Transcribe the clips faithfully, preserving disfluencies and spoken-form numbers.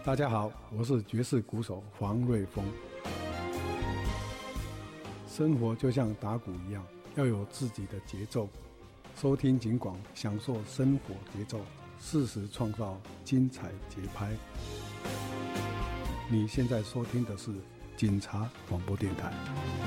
大家好，我是爵士鼓手黄瑞丰。生活就像打鼓一样，要有自己的节奏。收听警广，享受生活节奏，适时创造精彩节拍。你现在收听的是警察广播电台。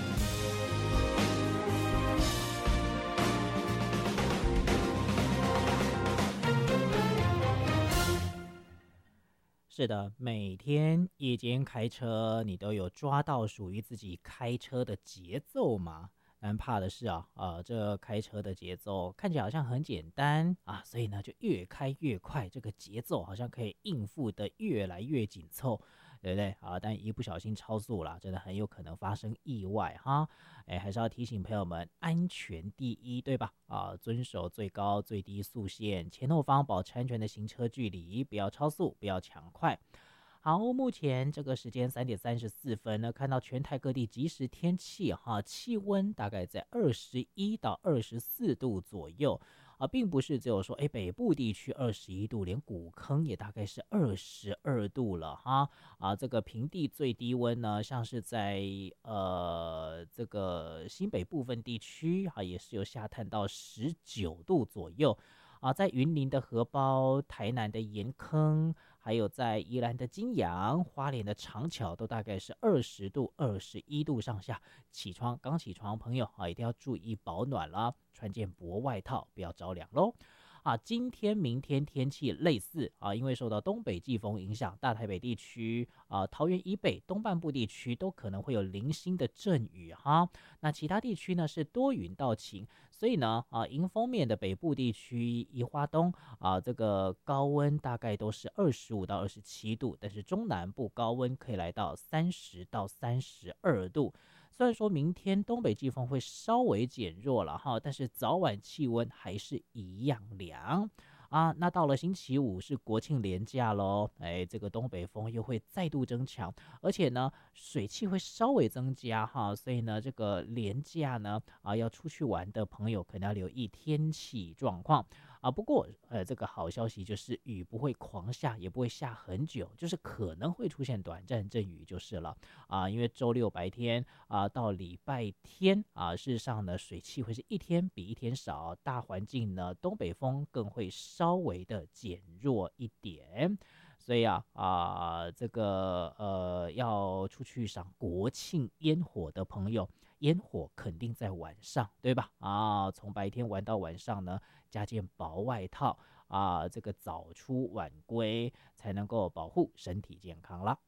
是的，每天夜间开车，你都有抓到属于自己开车的节奏吗？但怕的是啊，呃，这开车的节奏看起来好像很简单啊，所以呢就越开越快，这个节奏好像可以应付的越来越紧凑，对不对啊？但一不小心超速了，真的很有可能发生意外哈。哎，还是要提醒朋友们，安全第一，对吧？啊，遵守最高最低速限，前后方保持安全的行车距离，不要超速，不要抢快。好，目前这个时间三点三十四分呢，看到全台各地即时天气哈，气温大概在二十一到二十四度左右啊，并不是只有说哎北部地区二十一度，连古坑也大概是二十二度了哈啊，这个平地最低温呢，像是在呃这个新北部分地区啊，也是有下探到十九度左右。啊，在云林的荷包、台南的盐坑，还有在宜兰的金阳、花莲的长桥，都大概是二十度、二十一度上下。起床刚起床的朋友啊，一定要注意保暖啦，穿件薄外套，不要着凉喽。啊，今天、明天天气类似啊，因为受到东北季风影响，大台北地区啊、桃园以北东半部地区都可能会有零星的阵雨哈。那其他地区呢是多云到晴，所以呢啊，迎风面的北部地区、宜花东啊，这个高温大概都是二十五到二十七度，但是中南部高温可以来到三十到三十二度。虽然说明天东北季风会稍微减弱了哈，但是早晚气温还是一样凉啊。那到了星期五是国庆连假咯，哎，这个东北风又会再度增强，而且呢水汽会稍微增加哈，所以呢这个连假呢啊要出去玩的朋友可能要留意天气状况啊。不过呃这个好消息就是雨不会狂下，也不会下很久，就是可能会出现短暂阵雨就是了啊。因为周六白天啊到礼拜天啊，事实上呢水汽会是一天比一天少，大环境呢东北风更会稍微的减弱一点。所以啊啊，这个呃，要出去赏国庆烟火的朋友，烟火肯定在晚上，对吧？啊，从白天玩到晚上呢，加件薄外套啊，这个早出晚归才能够保护身体健康啦。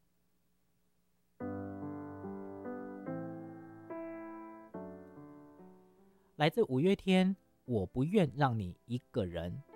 来自五月天，我不愿让你一个人。